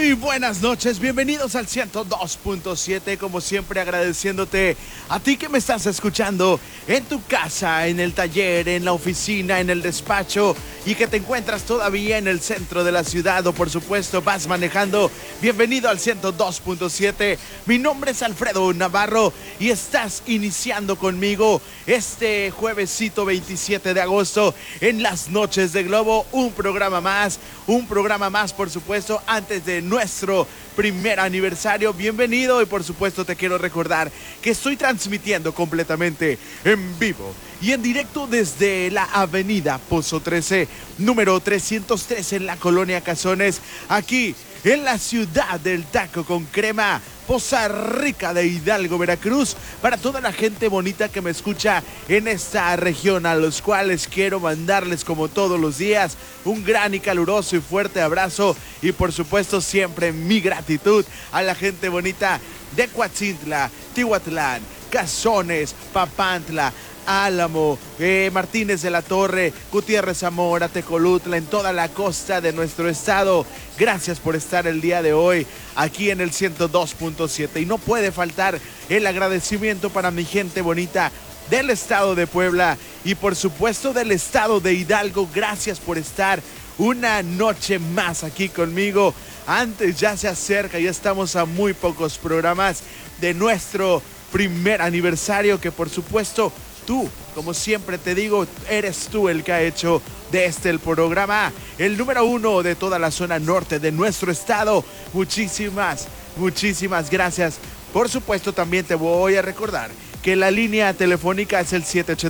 Muy buenas noches, bienvenidos al 102.7, como siempre agradeciéndote a ti que me estás escuchando en tu casa, en el taller, en la oficina, en el despacho y que te encuentras todavía en el centro de la ciudad o por supuesto vas manejando. Bienvenido al 102.7, mi nombre es Alfredo Navarro y estás iniciando conmigo este juevesito 27 de agosto en las noches de Globo, un programa más por supuesto antes de nuestro primer aniversario. Bienvenido y por supuesto te quiero recordar que estoy transmitiendo completamente en vivo y en directo desde la avenida Pozo 13, número 313 en la colonia Cazones, aquí en la ciudad del taco con crema, Poza Rica de Hidalgo, Veracruz, para toda la gente bonita que me escucha en esta región, a los cuales quiero mandarles como todos los días un gran y caluroso y fuerte abrazo y por supuesto siempre mi gratitud a la gente bonita de Coatzintla, Tihuatlán, Cazones, Papantla, Álamo, Martínez de la Torre, Gutiérrez Zamora, Tecolutla, en toda la costa de nuestro estado. Gracias por estar el día de hoy aquí en el 102.7 y no puede faltar el agradecimiento para mi gente bonita del estado de Puebla y por supuesto del estado de Hidalgo. Gracias por estar una noche más aquí conmigo. Antes ya se acerca, ya estamos a muy pocos programas de nuestro primer aniversario que por supuesto tú, como siempre te digo, eres tú el que ha hecho de este el programa, el número 1 de toda la zona norte de nuestro estado. Muchísimas gracias. Por supuesto, también te voy a recordar que la línea telefónica es el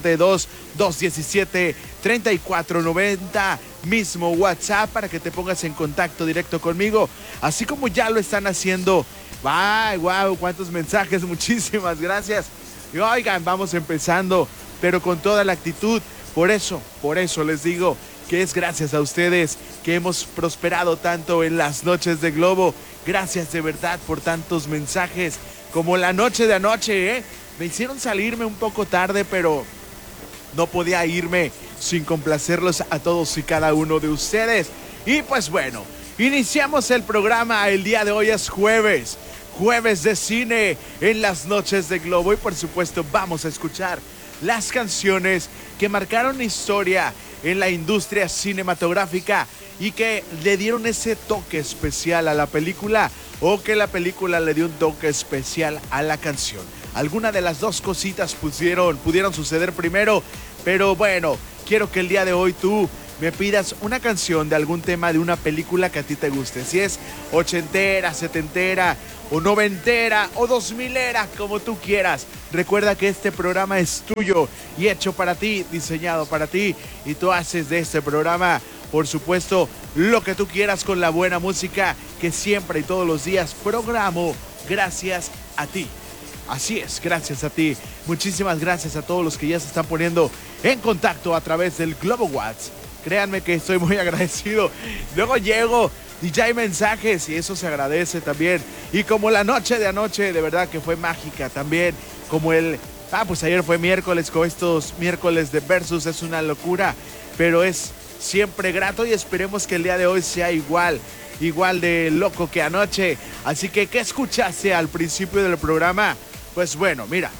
782-217-3490, mismo WhatsApp para que te pongas en contacto directo conmigo, así como ya lo están haciendo. ¡Wow! ¡Cuántos mensajes! Muchísimas gracias. Y oigan, vamos empezando, pero con toda la actitud. Por eso les digo que es gracias a ustedes que hemos prosperado tanto en las noches de Globo. Gracias de verdad por tantos mensajes, como la noche de anoche, Me hicieron salirme un poco tarde, pero no podía irme sin complacerlos a todos y cada uno de ustedes. Y pues bueno, iniciamos el programa. El día de hoy es jueves de cine en las noches de Globo y por supuesto vamos a escuchar las canciones que marcaron historia en la industria cinematográfica y que le dieron ese toque especial a la película o que la película le dio un toque especial a la canción. Alguna de las dos cositas pudieron suceder primero, pero bueno, quiero que el día de hoy tú me pidas una canción de algún tema de una película que a ti te guste. Si es ochentera, setentera, o noventera, o 2000era, como tú quieras. Recuerda que este programa es tuyo y hecho para ti, diseñado para ti. Y tú haces de este programa, por supuesto, lo que tú quieras con la buena música que siempre y todos los días programo gracias a ti. Así es, gracias a ti. Muchísimas gracias a todos los que ya se están poniendo en contacto a través del Globo WhatsApp. Créanme que estoy muy agradecido. Luego llego y ya hay mensajes y eso se agradece también. Y como la noche de anoche, de verdad que fue mágica también. Como pues ayer fue miércoles, con estos miércoles de Versus es una locura. Pero es siempre grato y esperemos que el día de hoy sea igual de loco que anoche. Así que, ¿qué escuchaste al principio del programa? Pues bueno, mira,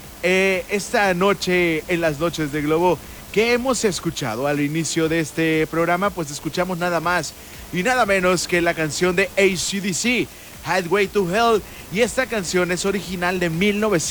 esta noche en las noches de Globo, ¿qué hemos escuchado al inicio de este programa? Pues escuchamos nada más y nada menos que la canción de AC/DC, Highway to Hell, y esta canción es original de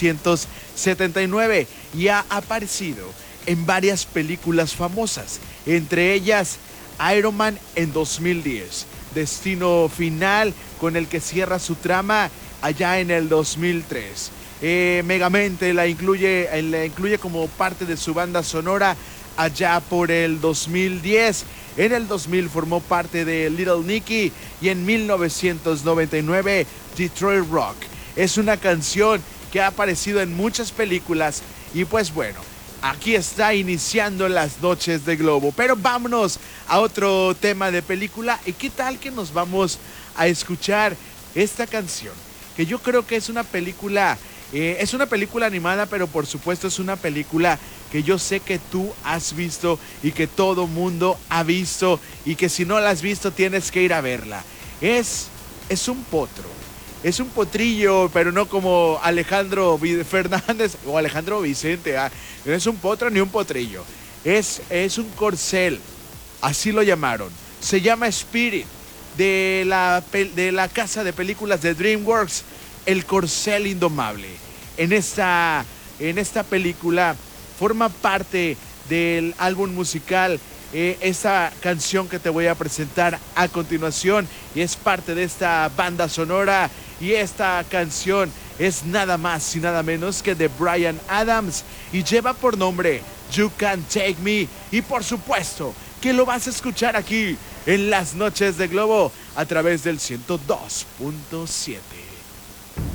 1979 y ha aparecido en varias películas famosas, entre ellas Iron Man en 2010, Destino Final, con el que cierra su trama allá en el 2003. Megamente la incluye como parte de su banda sonora allá por el 2010. En el 2000 formó parte de Little Nicky y en 1999 Detroit Rock. Es una canción que ha aparecido en muchas películas y pues bueno, aquí está iniciando las noches de Globo. Pero vámonos a otro tema de película. ¿Y qué tal que nos vamos a escuchar esta canción? Que yo creo que es una película animada, pero por supuesto es una película que yo sé que tú has visto y que todo mundo ha visto y que si no la has visto tienes que ir a verla. Es es un potro. Es un potrillo, pero no como Alejandro Fernández o Alejandro Vicente. No es un potro ni un potrillo. Es un corcel. Así lo llamaron. Se llama Spirit. De la casa de películas de DreamWorks. El corcel indomable. En esta película forma parte del álbum musical esta canción que te voy a presentar a continuación, y es parte de esta banda sonora, y esta canción es nada más y nada menos que de Bryan Adams y lleva por nombre You Can Take Me, y por supuesto que lo vas a escuchar aquí en Las Noches de Globo a través del 102.7.